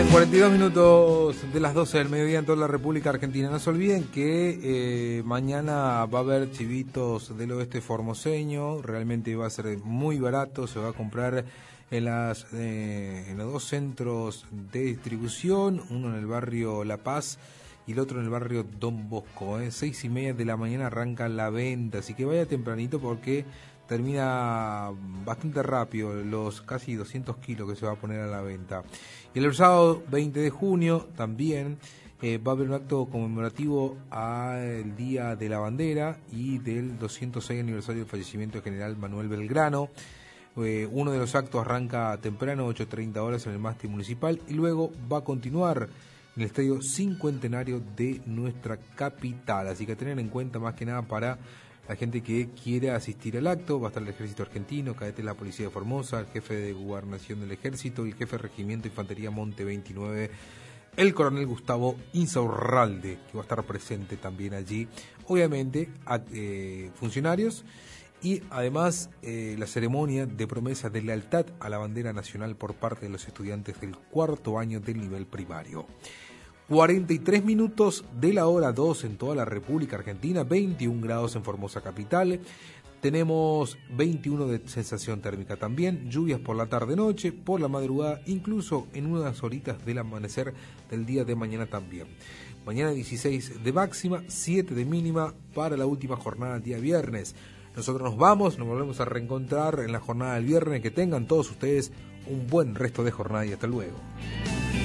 42 minutos de las 12 del mediodía en toda la República Argentina. No se olviden que mañana va a haber chivitos del oeste formoseño. Realmente va a ser muy barato. Se va a comprar en los dos centros de distribución, uno en el barrio La Paz y el otro en el barrio Don Bosco. 6:30 de la mañana arranca la venta, así que vaya tempranito porque termina bastante rápido los casi 200 kilos que se va a poner a la venta. Y el sábado 20 de junio también va a haber un acto conmemorativo al Día de la Bandera y del 206 aniversario del fallecimiento del general Manuel Belgrano. Uno de los actos arranca temprano, 8:30 horas en el mástil municipal, y luego va a continuar en el estadio cincuentenario de nuestra capital. Así que tener en cuenta más que nada para la gente que quiera asistir al acto. Va a estar el Ejército Argentino, cadete de la Policía de Formosa, el jefe de Gobernación del Ejército, el jefe de Regimiento de Infantería Monte 29, el coronel Gustavo Insaurralde, que va a estar presente también allí. Obviamente, funcionarios y además la ceremonia de promesa de lealtad a la bandera nacional por parte de los estudiantes del cuarto año del nivel primario. 43 minutos de la hora 2 en toda la República Argentina, 21 grados en Formosa capital, tenemos 21 de sensación térmica también, lluvias por la tarde-noche, por la madrugada, incluso en unas horitas del amanecer del día de mañana también. Mañana 16 de máxima, 7 de mínima para la última jornada del día viernes. Nosotros nos vamos, nos volvemos a reencontrar en la jornada del viernes. Que tengan todos ustedes un buen resto de jornada y hasta luego.